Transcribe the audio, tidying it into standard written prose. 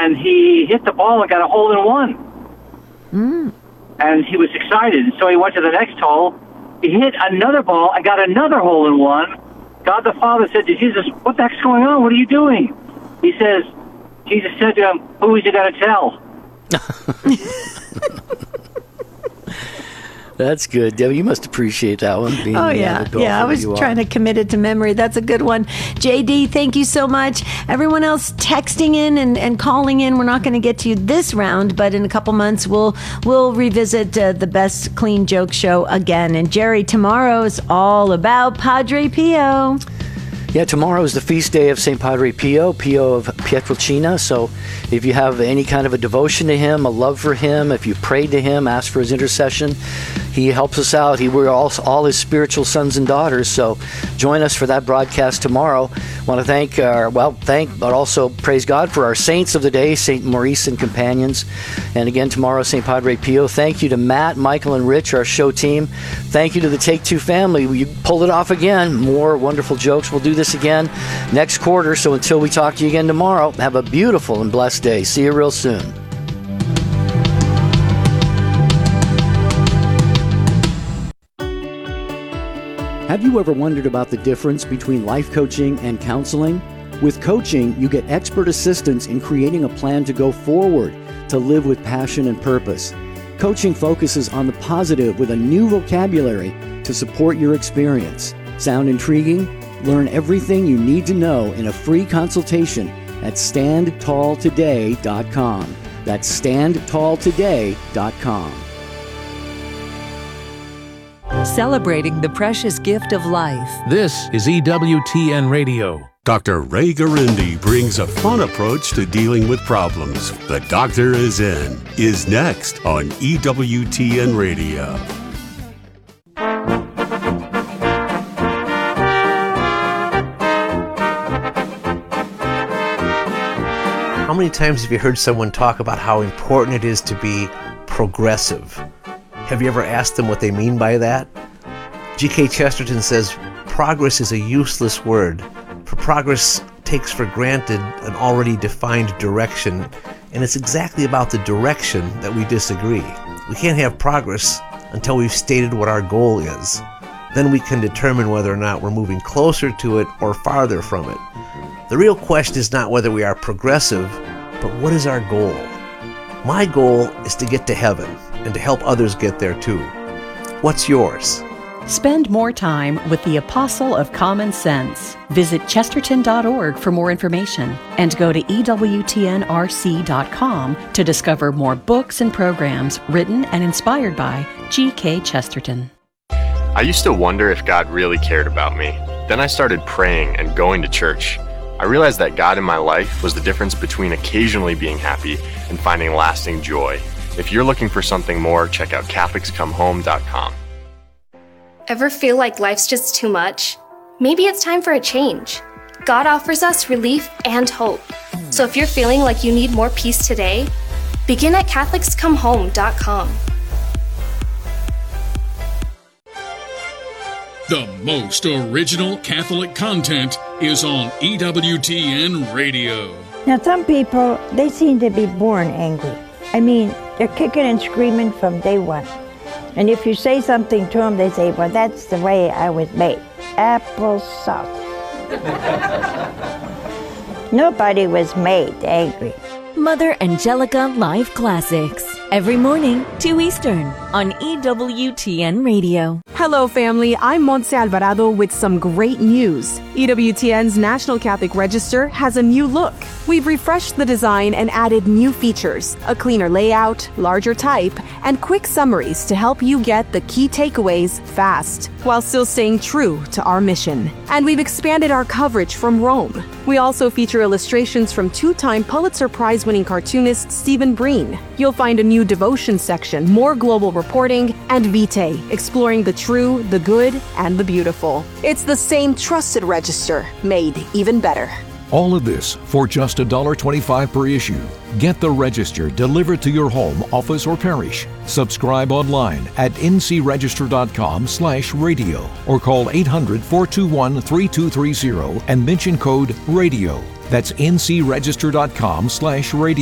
and he hit the ball and got a hole in one. And he was excited. So he went to the next hole. He hit another ball and got another hole in one. God the Father said to Jesus, "What the heck's going on? What are you doing?" He says, Jesus said to him, "Who is you going to tell?" That's good. Debbie, you must appreciate that one. Being yeah. I was trying to commit it to memory. That's a good one. JD, thank you so much. Everyone else texting in and calling in, we're not going to get to you this round, but in a couple months, we'll revisit the Best Clean Joke Show again. And Jerry, tomorrow is all about Padre Pio. Yeah, tomorrow is the feast day of St. Padre Pio of Pietrelcina. So if you have any kind of a devotion to him, a love for him, if you prayed to him, ask for his intercession, he helps us out. We're all his spiritual sons and daughters. So join us for that broadcast tomorrow. I want to thank, but also praise God for our saints of the day, St. Maurice and companions. And again, tomorrow, St. Padre Pio. Thank you to Matt, Michael, and Rich, our show team. Thank you to the Take Two family. You pulled it off again. More wonderful jokes. We'll do this again next quarter. So until we talk to you again tomorrow, have a beautiful and blessed day. See you real soon. Have you ever wondered about the difference between life coaching and counseling? With coaching, you get expert assistance in creating a plan to go forward, to live with passion and purpose. Coaching focuses on the positive with a new vocabulary to support your experience. Sound intriguing? Learn everything you need to know in a free consultation at standtalltoday.com. That's standtalltoday.com. Celebrating the precious gift of life. This is EWTN Radio. Dr. Ray Garindi brings a fun approach to dealing with problems. The Doctor is In is next on EWTN Radio. How many times have you heard someone talk about how important it is to be progressive? Have you ever asked them what they mean by that? G.K. Chesterton says, progress is a useless word, for progress takes for granted an already defined direction, and it's exactly about the direction that we disagree. We can't have progress until we've stated what our goal is. Then we can determine whether or not we're moving closer to it or farther from it. The real question is not whether we are progressive, but what is our goal? My goal is to get to heaven and to help others get there too. What's yours? Spend more time with the Apostle of Common Sense. Visit chesterton.org for more information and go to EWTNRC.com to discover more books and programs written and inspired by G.K. Chesterton. I used to wonder if God really cared about me. Then I started praying and going to church. I realized that God in my life was the difference between occasionally being happy and finding lasting joy. If you're looking for something more, check out CatholicsComeHome.com. Ever feel like life's just too much? Maybe it's time for a change. God offers us relief and hope. So if you're feeling like you need more peace today, begin at CatholicsComeHome.com. The most original Catholic content is on EWTN Radio. Now, some people, they seem to be born angry. I mean, they're kicking and screaming from day one. And if you say something to them, they say, well, that's the way I was made. Applesauce. Nobody was made angry. Mother Angelica Live Classics. Every morning, 2 Eastern, on EWTN Radio. Hello, family. I'm Montse Alvarado with some great news. EWTN's National Catholic Register has a new look. We've refreshed the design and added new features, a cleaner layout, larger type, and quick summaries to help you get the key takeaways fast, while still staying true to our mission. And we've expanded our coverage from Rome. We also feature illustrations from two-time Pulitzer Prize-winning cartoonist Stephen Breen. You'll find a new devotion section, more global reporting, and Vitae, exploring the true, the good, and the beautiful. It's the same trusted register, made even better. All of this for just $1.25 per issue. Get the Register delivered to your home, office, or parish. Subscribe online at ncregister.com/radio or call 800-421-3230 and mention code RADIO. That's ncregister.com/radio.